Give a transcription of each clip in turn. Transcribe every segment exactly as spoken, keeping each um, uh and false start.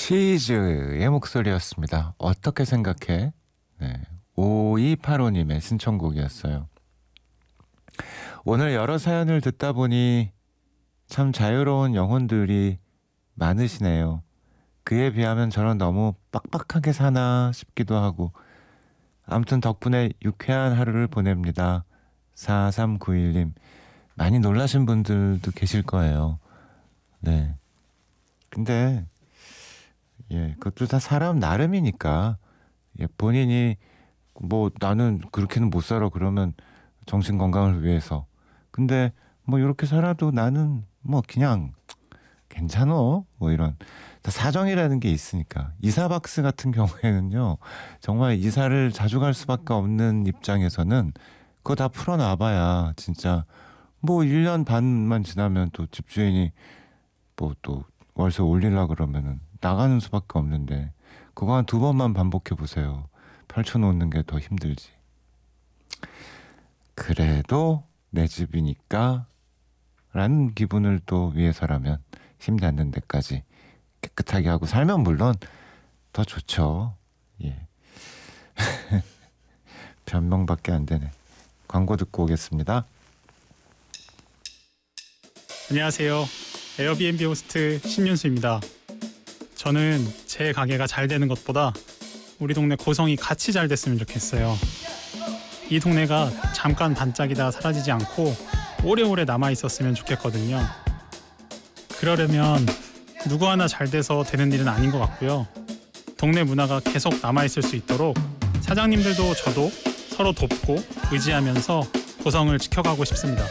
치즈의 목소리였습니다. 어떻게 생각해? 네, 오이팔오님의 신청곡이었어요. 오늘 여러 사연을 듣다 보니 참 자유로운 영혼들이 많으시네요. 그에 비하면 저는 너무 빡빡하게 사나 싶기도 하고, 아무튼 덕분에 유쾌한 하루를 보냅니다. 사삼구일님, 많이 놀라신 분들도 계실 거예요. 네. 근데 예, 그것도 다 사람 나름이니까, 예, 본인이 뭐 나는 그렇게는 못 살아 그러면 정신 건강을 위해서, 근데 뭐 이렇게 살아도 나는 뭐 그냥 괜찮어, 뭐 이런 다 사정이라는 게 있으니까. 이사박스 같은 경우에는요, 정말 이사를 자주 갈 수밖에 없는 입장에서는 그거 다 풀어놔봐야 진짜 뭐 일 년 반만 지나면 또 집주인이 뭐 또 월세 올리려 그러면은 나가는 수밖에 없는데, 그거 한 두 번만 반복해 보세요. 펼쳐놓는 게 더 힘들지. 그래도 내 집이니까 라는 기분을 또 위해서라면 힘 닿는 데까지 깨끗하게 하고 살면 물론 더 좋죠. 예. 변명밖에 안 되네. 광고 듣고 오겠습니다. 안녕하세요. 에어비앤비 호스트 신윤수입니다. 저는 제 가게가 잘 되는 것보다 우리 동네 고성이 같이 잘 됐으면 좋겠어요. 이 동네가 잠깐 반짝이다 사라지지 않고 오래오래 남아있었으면 좋겠거든요. 그러려면 누구 하나 잘 돼서 되는 일은 아닌 것 같고요. 동네 문화가 계속 남아있을 수 있도록 사장님들도 저도 서로 돕고 의지하면서 고성을 지켜가고 싶습니다.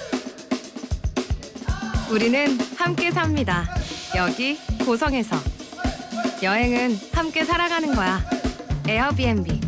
우리는 함께 삽니다. 여기 고성에서. 여행은 함께 살아가는 거야. 에어비앤비.